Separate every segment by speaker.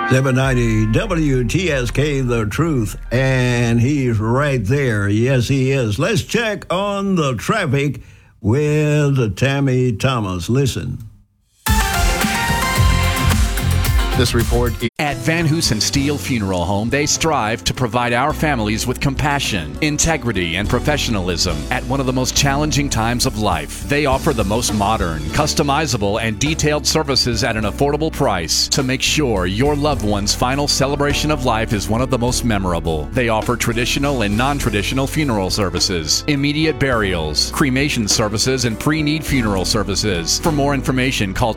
Speaker 1: 790 WTSK, The Truth, and he's right there. Yes, he is. Let's check on the traffic with Tammy Thomas. Listen.
Speaker 2: This report.
Speaker 3: At Van Hoosen Steel Funeral Home, they strive to provide our families with compassion, integrity, and professionalism at one of the most challenging times of life. They offer the most modern, customizable, and detailed services at an affordable price to make sure your loved one's final celebration of life is one of the most memorable. They offer traditional and non-traditional funeral services, immediate burials, cremation services, and pre-need funeral services. For more information, call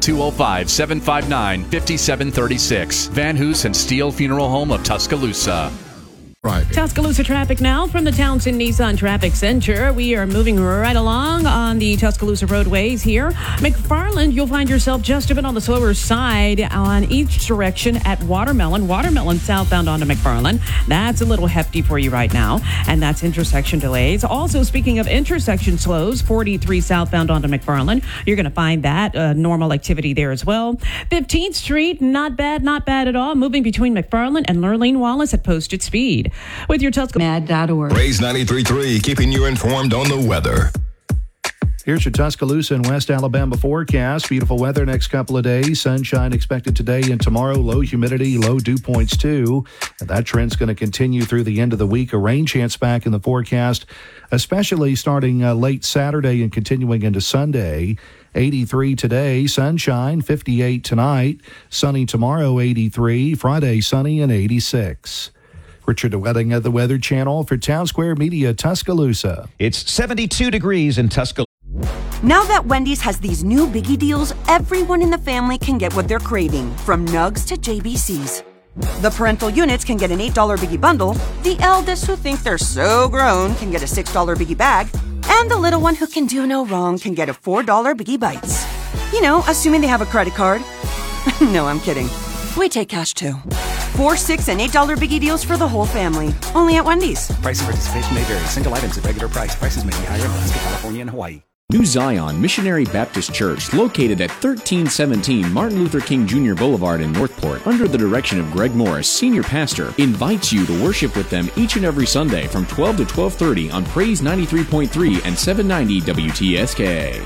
Speaker 3: 205-759-5736. Van Hoosen Steel Funeral Home of Tuscaloosa.
Speaker 4: Tuscaloosa traffic now from the Townsend Nissan Traffic Center. We are moving right along on the Tuscaloosa roadways here. McFarland, you'll find yourself just a bit on the slower side on each direction at Watermelon. Watermelon southbound onto McFarland. That's a little hefty for you right now, and that's intersection delays. Also, speaking of intersection slows, 43 southbound onto McFarland. You're going to find that normal activity there as well. 15th Street, not bad at all. Moving between McFarland and Lurleen Wallace at posted speed. With your
Speaker 5: Mad.org.
Speaker 6: Raise 93.3, keeping you informed on the weather.
Speaker 2: Here's your Tuscaloosa and West Alabama forecast. Beautiful weather next couple of days. Sunshine expected today and tomorrow. Low humidity, low dew points too. And that trend's going to continue through the end of the week. A rain chance back in the forecast, especially starting late Saturday and continuing into Sunday. 83 today, sunshine, 58 tonight. Sunny tomorrow, 83. Friday, sunny and 86. Richard Wedding of the Weather Channel for Town Square Media, Tuscaloosa.
Speaker 7: It's 72 degrees in Tuscaloosa.
Speaker 5: Now that Wendy's has these new biggie deals, everyone in the family can get what they're craving, from nugs to JBCs. The parental units can get an $8 biggie bundle, the eldest who think they're so grown can get a $6 biggie bag, and the little one who can do no wrong can get a $4 biggie bites. You know, assuming they have a credit card. No, I'm kidding. We take cash too. $4, $6, and $8 biggie deals for the whole family. Only at Wendy's.
Speaker 8: Price and participation may vary. Single items at regular price. Prices may be higher in Alaska, California, and Hawaii.
Speaker 9: New Zion Missionary Baptist Church, located at 1317 Martin Luther King Jr. Boulevard in Northport, under the direction of Greg Morris, Senior Pastor, invites you to worship with them each and every Sunday from 12 to 12:30 on Praise 93.3 and 790 WTSK.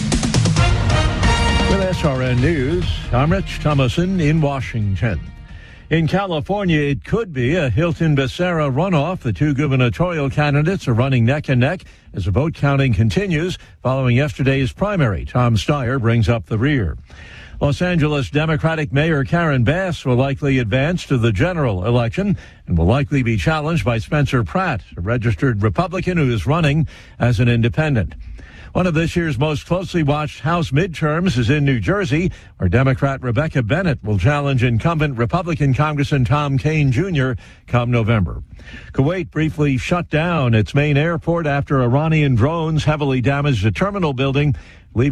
Speaker 10: With SRN News, I'm Rich Thomason in Washington. In California, it could be a Hilton-Becerra runoff. The two gubernatorial candidates are running neck and neck as the vote counting continues following yesterday's primary. Tom Steyer brings up the rear. Los Angeles Democratic Mayor Karen Bass will likely advance to the general election and will likely be challenged by Spencer Pratt, a registered Republican who is running as an independent. One of this year's most closely watched House midterms is in New Jersey, where Democrat Rebecca Bennett will challenge incumbent Republican Congressman Tom Kean Jr. come November. Kuwait briefly shut down its main airport after Iranian drones heavily damaged a terminal building, leaving